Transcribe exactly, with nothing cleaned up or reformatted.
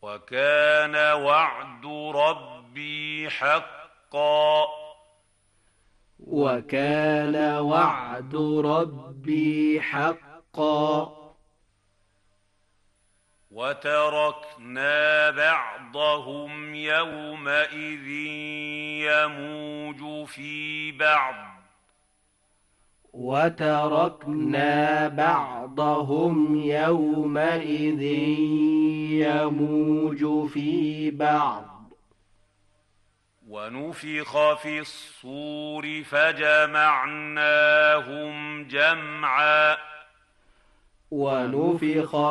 وكان وعد ربي حقا وكان وعد ربي حقا وتركنا بعضهم يومئذ يموج في بعض وتركنا بعضهم يومئذ يموج في بعض ونفخ في الصور فجمعناهم جمعا ونفخ